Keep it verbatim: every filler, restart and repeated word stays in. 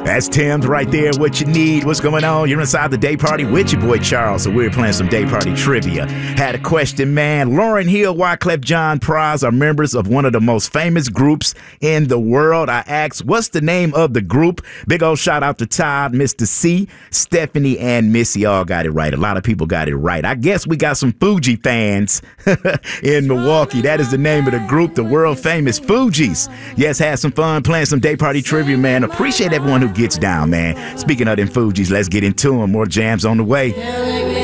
That's Tim's right there. What you need, what's going on? You're inside the Day Party with your boy Charles. So we're playing some Day Party trivia. Had a question, man. Lauryn Hill, Wyclef Jean, Pras are members of one of the most famous groups in the world. I asked, what's the name of the group? Big old shout out to Todd, Mister C, Stephanie, and Missy all got it right. A lot of people got it right. I guess we got some Fuji fans in Milwaukee. That is the name of the group, the world famous Fugees. Yes, had some fun playing some Day Party trivia, man. Appreciate everyone who gets down, man. Speaking of them Fugees, let's get into them. More jams on the way.